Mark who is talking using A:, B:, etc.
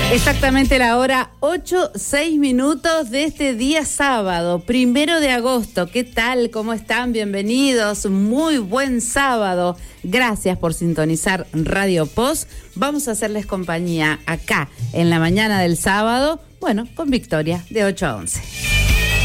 A: Exactamente la hora 8:06 de este día sábado, 1 de agosto. ¿Qué tal? ¿Cómo están? Bienvenidos. Muy buen sábado. Gracias por sintonizar Radio Post. Vamos a hacerles compañía acá en la mañana del sábado, bueno, con Victoria de 8 a 11.